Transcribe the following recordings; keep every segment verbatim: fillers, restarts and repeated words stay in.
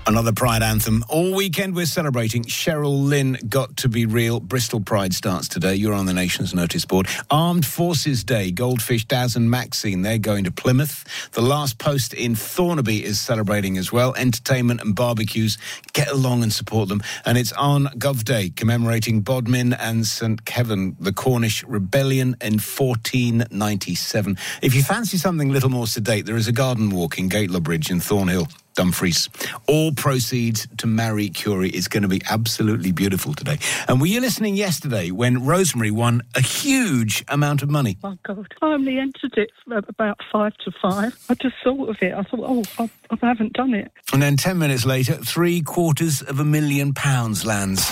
Another Pride anthem. All weekend we're celebrating Cheryl Lynn Got to Be Real. Bristol Pride starts today. You're on the nation's notice board. Armed Forces Day. Goldfish, Daz and Maxine, they're going to Plymouth. The Last Post in Thornaby is celebrating as well. Entertainment and barbecues. Get along and support them. And it's on Gov Day, commemorating Bodmin and St Kevin, the Cornish Rebellion in fourteen ninety-seven. If you fancy something a little more sedate, there is a garden walk in Gateley Bridge in Thornhill, Dumfries. All proceeds to Marie Curie. Is going to be absolutely beautiful today. And were you listening yesterday when Rosemary won a huge amount of money? Oh, God. I only entered it about five to five. I just thought of it. I thought, oh, I, I haven't done it. And then ten minutes later, three quarters of a million pounds lands.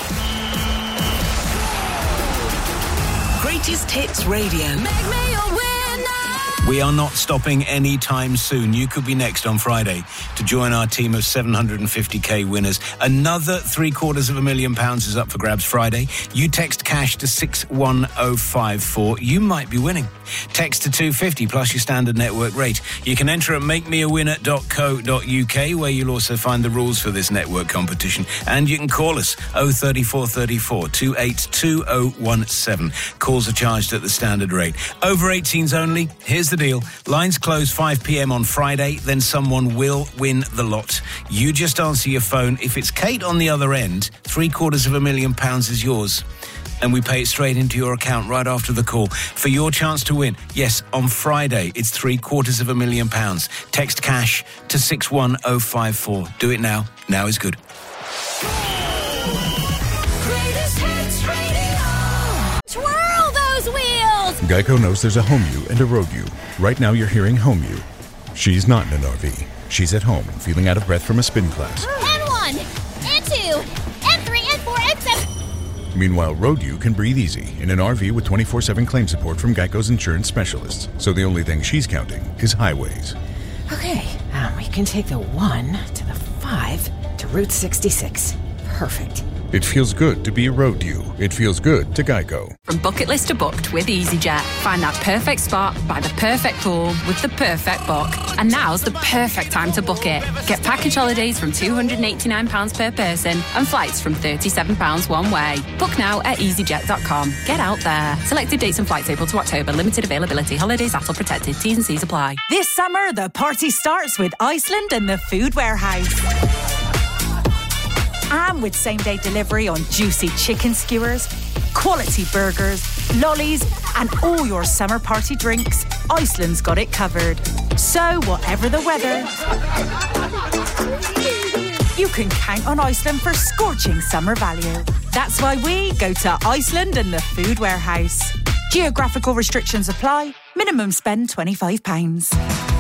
Greatest Hits Radio. Make me a winner. We are not stopping anytime soon. You could be next on Friday to join our team of seven hundred fifty k winners. Another three quarters of a million pounds is up for grabs Friday. You text cash to six one oh five four. You might be winning. Text to two fifty plus your standard network rate. You can enter at make me a winner dot co dot uk, where you'll also find the rules for this network competition. And you can call us oh three four three four, two eight two oh one seven. Calls are charged at the standard rate. Over eighteens only. Here's the deal. Lines close five p.m. on Friday, then someone will win the lot. You just answer your phone. If it's Kate on the other end, three quarters of a million pounds is yours. And we pay it straight into your account right after the call. For your chance to win, yes, on Friday, it's three quarters of a million pounds. Text cash to six one oh five four. Do it now. Now is good. Greatest Hits Radio. Twirl those wheels. Geico knows there's a home you and a road you. Right now you're hearing home you. She's not in an R V. She's at home, feeling out of breath from a spin class. And one, and two, and three, and four, and seven. Meanwhile, road you can breathe easy in an R V with twenty-four seven claim support from Geico's insurance specialists. So the only thing she's counting is highways. Okay, um, we can take the one to the five to Route sixty-six. Perfect. It feels good to be a road you. It feels good to Geico. From bucket list to booked with EasyJet. Find that perfect spot by the perfect pool with the perfect book. And now's the perfect time to book it. Get package holidays from two hundred eighty-nine pounds per person and flights from thirty-seven pounds one way. Book now at easyjet dot com. Get out there. Selected dates and flights April to October. Limited availability. Holidays A T L protected. T's and C's apply. This summer, the party starts with Iceland and the Food Warehouse. And with same-day delivery on juicy chicken skewers, quality burgers, lollies, and all your summer party drinks, Iceland's got it covered. So, whatever the weather, you can count on Iceland for scorching summer value. That's why we go to Iceland and the Food Warehouse. Geographical restrictions apply. Minimum spend twenty-five pounds.